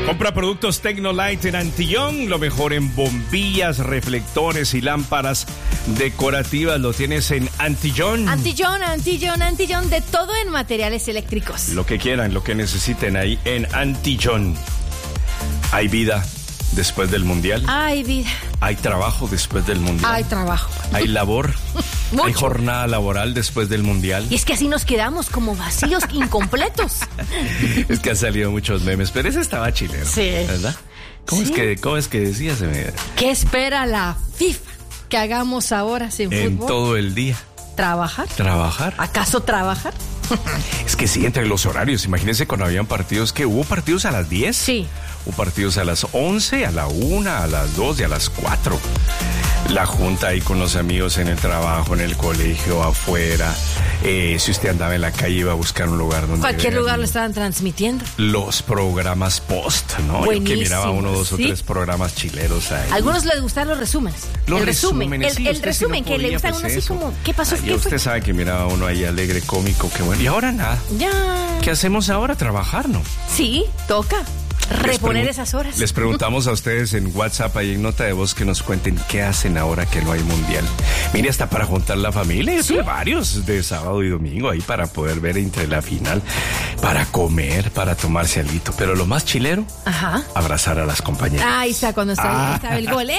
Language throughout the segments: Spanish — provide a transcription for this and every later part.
Compra productos Tecnolight en Antillón, lo mejor en bombillas, reflectores y lámparas decorativas lo tienes en Antillón. Antillón, de todo en materiales eléctricos. Lo que quieran, lo que necesiten ahí en Antillón. ¿Hay vida después del Mundial? Hay vida. ¿Hay trabajo después del Mundial? Hay trabajo. ¿Hay labor? Mucho. ¿Hay jornada laboral después del Mundial? Y es que así nos quedamos como vacíos, incompletos. Es que han salido muchos memes, pero ese estaba chileno. Sí. ¿Verdad? ¿Cómo es que decías? ¿Qué espera la FIFA que hagamos ahora sin En fútbol? todo el día. ¿Trabajar? ¿Trabajar? ¿Acaso trabajar? Es que sí, entre los horarios. Imagínense cuando habían partidos, que hubo partidos a las 10. Sí. Hubo partidos a las 11, a la 1, a las 2 y a las 4. La junta ahí con los amigos en el trabajo, en el colegio, afuera. Si usted andaba en la calle, iba a buscar un lugar donde... Cualquier lugar lo estaban transmitiendo. Los programas post, ¿no? Yo que miraba uno, dos o tres programas chileros ahí. A algunos les gustan los resúmenes. Los el resúmenes, sí, el resumen sí no que le podía, gustan pues uno así eso. como, ¿qué pasó? ¿Qué Usted fue? sabe que miraba uno ahí alegre, cómico, qué bueno. Y ahora nada. Ya. ¿Qué hacemos ahora? Trabajar, ¿no? Sí, toca reponer esas horas. Les preguntamos a ustedes en WhatsApp, ahí en nota de voz, que nos cuenten qué hacen ahora que no hay mundial. Mire, hasta para juntar la familia, ¿Sí? varios de sábado y domingo ahí para poder ver entre la final, para comer, para tomarse algo. Pero lo más chilero, Ajá. abrazar a las compañeras. Ahí está, cuando está el gol.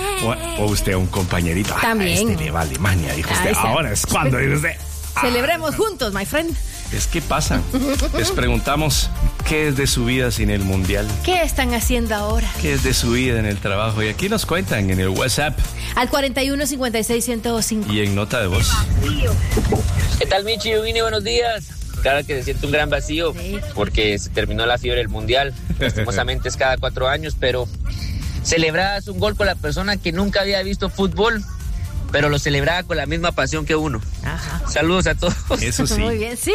O usted a un compañerito. También. Este le va a Alemania, dijo usted. Ahí está. Ahora es cuando, dijo usted. Celebremos juntos, my friend. Es que pasa. Les preguntamos qué es de su vida sin el mundial. ¿Qué están haciendo ahora? ¿Qué es de su vida en el trabajo? Y aquí nos cuentan en el WhatsApp Al 41-56-105. y en nota de voz. ¿Qué tal, Michi? Yo vine, buenos días. Claro que se siente un gran vacío Sí. porque se terminó la fiebre del mundial. Lastimosamente es cada 4 años, pero celebrabas un gol con la persona que nunca había visto fútbol, pero lo celebraba con la misma pasión que uno. Ajá. Saludos a todos. Eso sí. Muy bien, sí.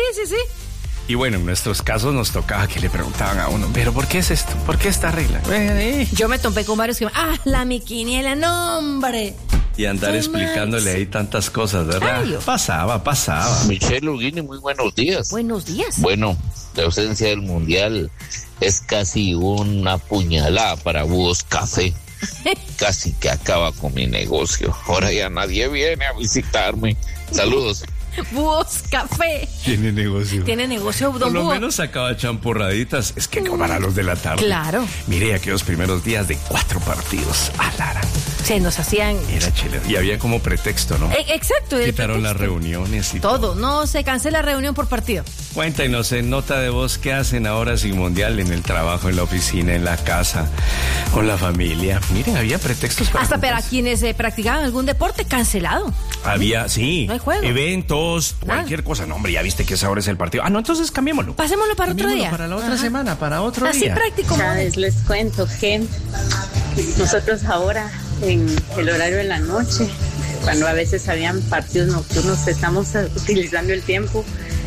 Y bueno, en nuestros casos nos tocaba que le preguntaban a uno, ¿pero por qué es esto? ¿Por qué esta regla? Yo me topé con varios que la mi quiniela, no, hombre. Y andar Qué explicándole mal. ahí tantas cosas, ¿verdad? Ay, yo. Pasaba. Michelle Uguini, muy buenos días. Buenos días. Bueno, la ausencia del mundial es casi una puñalada para Búhos Café. Casi que acaba con mi negocio. Ahora ya nadie viene a visitarme. Saludos. Búhos Café. Tiene negocio. Tiene negocio, Por don lo Búho. menos sacaba champurraditas. Es que para los de la tarde. Claro. Mire, aquellos primeros días de 4 partidos. Alara. Se nos hacían... Era chile. Y había como pretexto, ¿no? Exacto. el Quitaron las pretexto. reuniones y Todo. No se cancela reunión por partido. Cuéntenos en nota de voz qué hacen ahora sin mundial en el trabajo, en la oficina, en la casa, con la familia. Miren, había pretextos para Hasta para juntarse. quienes practicaban algún deporte, cancelado. Había, sí, No hay juego. eventos, cualquier cosa. No, hombre, ya viste que esa hora es el partido. Ah, no, entonces cambiémoslo. Pasémoslo para otro Cambiémoslo día. para la otra Ajá. semana, para otro Así día. práctico. ¿Sabes? Les cuento que nosotros ahora en el horario de la noche, cuando a veces habían partidos nocturnos, estamos utilizando el tiempo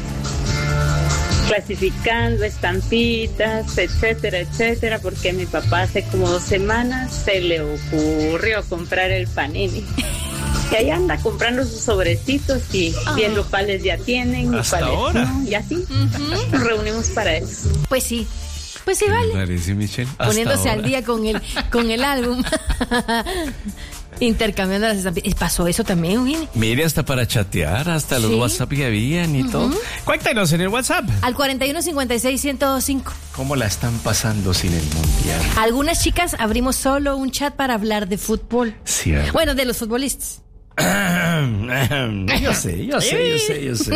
clasificando estampitas, etcétera, porque mi papá hace como 2 semanas se le ocurrió comprar el Panini. Y ahí anda comprando sus sobrecitos y viendo cuáles ya tienen y ¿Hasta cuáles ahora? no, y así nos reunimos para eso. Pues sí, vale. Parece, Michelle. Hasta Poniéndose ahora. al día con el álbum. Intercambiando las estampitas. ¿Pasó eso también, Eugenia? Mire, hasta para chatear, hasta los Sí. WhatsApp que habían y todo. Cuéntanos en el WhatsApp. Al 41-56-105. ¿Cómo la están pasando sin el mundial? Algunas chicas abrimos solo un chat para hablar de fútbol. Sí. Bueno, de los futbolistas. Yo sé.